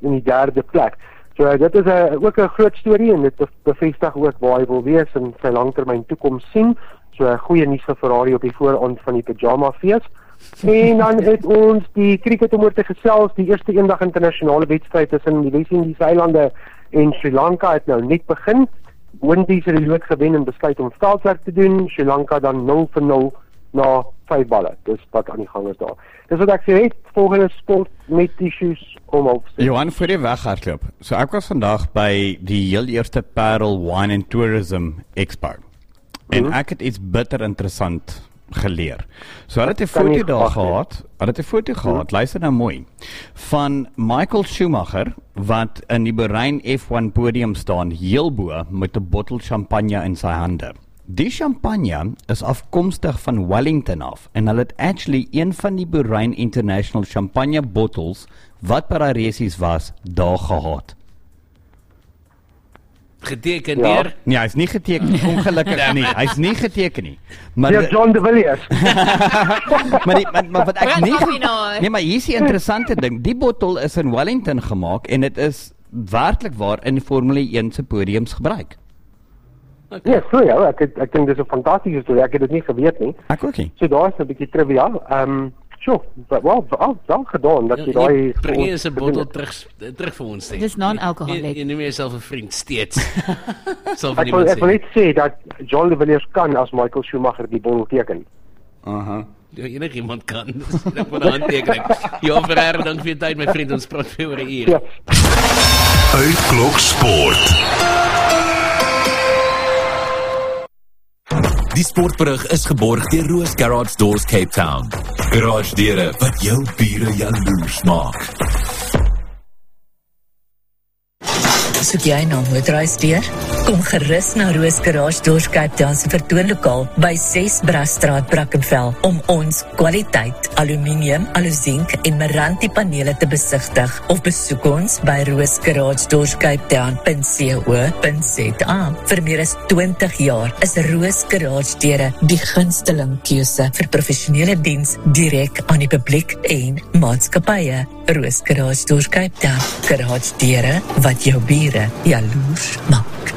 in die 3de plek. So dit is ook 'n groot storie en dit bevestig ook waar hy wil wees en sy langtermyn toekoms sien. So goeie nuus vir Ferrari op die vooraand van die pyjama fees. En dan het ons die cricket om oor te gesels, die eerste eendag internasionale wedstryd tussen die Wes-Indiese eilande en Sri Lanka het nou net begin. Windies het die lood gewen en besluit om veldwerk te doen. Sri Lanka dan 0-0 na 5 balle. Dis wat aan die gang is daar. Dis wat ek sê het, volgende sport met issues om op. Johan, voor jy weghardloop. So ek was vandag by die heel eerste Parel Wine and Tourism Expo. En ek het iets bitter interessant geleer. So hulle het 'n foto daar gehad, luister nou mooi, van Michael Schumacher, wat in die Bahrain F1 podium staan, heel bo, met 'n bottel champagne in sy hande. Die champagne is afkomstig van Wellington af, en hulle het actually een van die Bahrain International champagne bottles, wat by die races was, daar gehad. Geteken deur? Nee, hy's nie geteken, ongelukkig nie. Hy's nie geteken nie. Maar John de Villiers. maar wat ek nie nee, maar hier is die interessante ding. Die bottel is in Wellington gemaak en dit is werklik waar in Formule 1 se podiums gebruik. Okay. Ja, so ja, ek dink dis 'n fantastiese storie. Ek het dit nie geweet nie. Ek ook nie. So daar is 'n bietjie trivia. Sure, wel gedaan dat jy daai bring jy 'n bottel terug vir ons sê. Dis non-alcoholic. Jy noem jouself 'n vriend steeds. Ek wil net sê dat John de Villiers kan as Michael Schumacher die bottel teken. Enigiemand kan. Ek wil 'n handtekening. Ja, Ferreira, dank vir jou tyd my vriend, ons praat vir oor 'n uur. Ja. Uitklok Sport. Die sportberig is geborg deur Roos Garage Doors Cape Town. Garage deure wat jou bure jaloers maak. Soek jy nou motorhuisdeur? Kom gerus na Roos Garage Doors Cape Town se vertoonlokaal by 6 Brasstraat, Brackenfell om ons kwaliteit aluminium, alusink en Meranti panele te besigtig of besoek ons by roosgaragedoorskapetown.co.za. Vir meer as 20 jaar is Roos Garage deure die gunsteling keuse vir professionele diens direk aan die publiek en maatskappye. Roos Garage Doors Cape Town. Garage deure wat jou bure jaloers maak.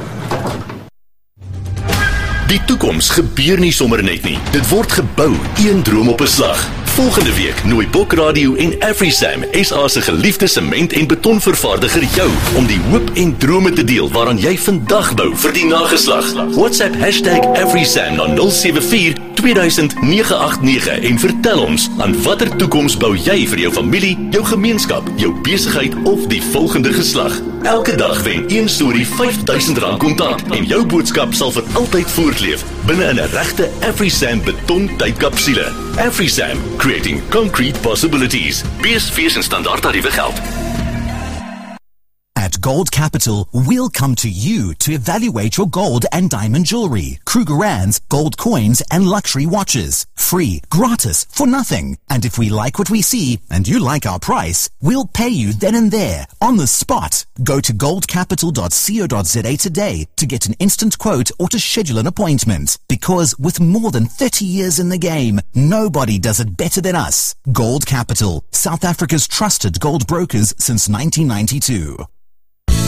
Die toekoms gebeur nie sommer net nie. Dit word gebou, een droom op 'n slag. Volgende week nooi Bok Radio en AfriSam, SA se geliefde sement- en betonvervaardiger jou om die hoop en drome te deel waaraan jy vandag bou vir die nageslag. WhatsApp #AfriSam na 074-2000-989 en vertel ons aan watter toekoms bou jy vir jou familie, jou gemeenskap, jou besigheid of die volgende geslag. Elke dag wen een storie R5000 kontant en jou boodskap sal vir altyd voortleef binne in 'n regte AfriSam beton tydkapsule. AfriSam, creating concrete possibilities. BSV en standaard tariewe geld. At Gold Capital, we'll come to you to evaluate your gold and diamond jewelry, Krugerrands, gold coins, and luxury watches. Free, gratis, for nothing. And if we like what we see, and you like our price, we'll pay you then and there, on the spot. Go to goldcapital.co.za today to get an instant quote or to schedule an appointment. Because with more than 30 years in the game, nobody does it better than us. Gold Capital, South Africa's trusted gold brokers since 1992.